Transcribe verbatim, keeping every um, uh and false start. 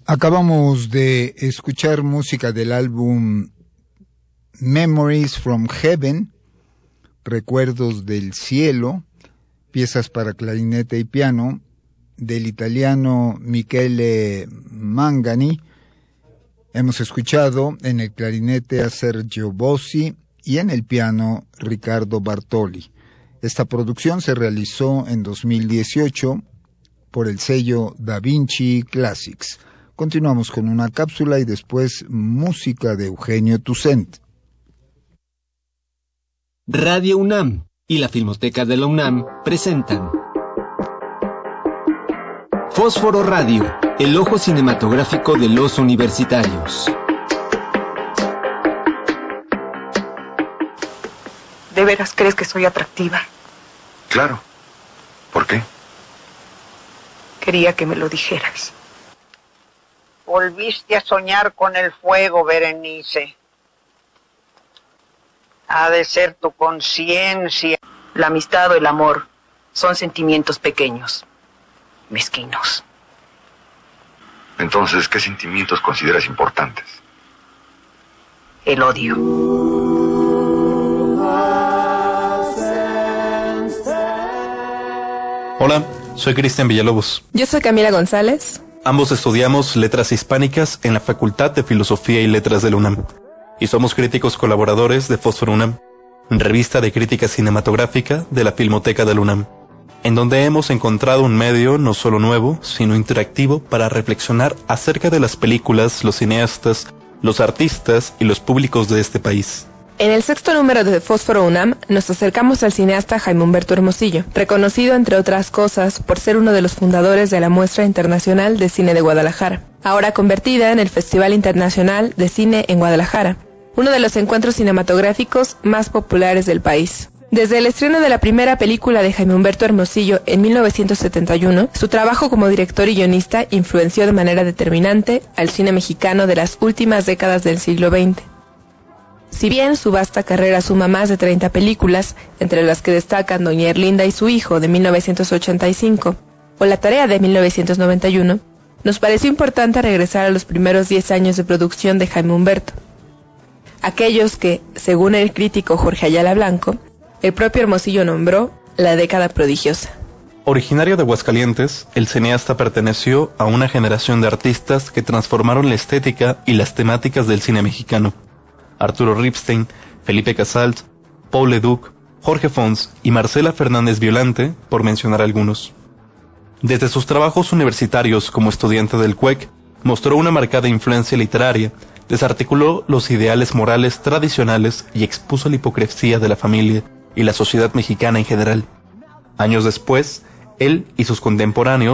Acabamos de escuchar música del álbum Memories from Heaven, Recuerdos del Cielo, piezas para clarinete y piano, del italiano Michele Mangani. Hemos escuchado en el clarinete a Sergio Bossi y en el piano Ricardo Bartoli. Esta producción se realizó en dos mil dieciocho por el sello Da Vinci Classics. Continuamos con una cápsula y después música de Eugenio Toussaint. Radio UNAM y la Filmoteca de la UNAM presentan Fósforo Radio, el ojo cinematográfico de los universitarios. ¿De veras crees que soy atractiva? Claro. ¿Por qué? Quería que me lo dijeras. Volviste a soñar con el fuego, Berenice. Ha de ser tu conciencia. La amistad o el amor son sentimientos pequeños, mezquinos. Entonces, ¿qué sentimientos consideras importantes? El odio. Hola, soy Cristian Villalobos. Yo soy Camila González. Ambos estudiamos Letras Hispánicas en la Facultad de Filosofía y Letras de la UNAM. Y somos críticos colaboradores de Fósforo UNAM, revista de crítica cinematográfica de la Filmoteca de la UNAM, en donde hemos encontrado un medio no solo nuevo, sino interactivo para reflexionar acerca de las películas, los cineastas, los artistas y los públicos de este país. En el sexto número de Fósforo UNAM nos acercamos al cineasta Jaime Humberto Hermosillo, reconocido entre otras cosas por ser uno de los fundadores de la Muestra Internacional de Cine de Guadalajara, ahora convertida en el Festival Internacional de Cine en Guadalajara, uno de los encuentros cinematográficos más populares del país. Desde el estreno de la primera película de Jaime Humberto Hermosillo en mil novecientos setenta y uno, su trabajo como director y guionista influenció de manera determinante al cine mexicano de las últimas décadas del siglo veinte. Si bien su vasta carrera suma más de treinta películas, entre las que destacan Doña Erlinda y su hijo de mil novecientos ochenta y cinco o La tarea de mil novecientos noventa y uno, nos pareció importante regresar a los primeros diez años de producción de Jaime Humberto. Aquellos que, según el crítico Jorge Ayala Blanco, el propio Hermosillo nombró la década prodigiosa. Originario de Aguascalientes, el cineasta perteneció a una generación de artistas que transformaron la estética y las temáticas del cine mexicano. Arturo Ripstein, Felipe Casals, Paul Leduc, Jorge Fons y Marcela Fernández Violante, por mencionar algunos. Desde sus trabajos universitarios como estudiante del C U E C, mostró una marcada influencia literaria, desarticuló los ideales morales tradicionales y expuso la hipocresía de la familia y la sociedad mexicana en general. Años después, él y sus contemporáneos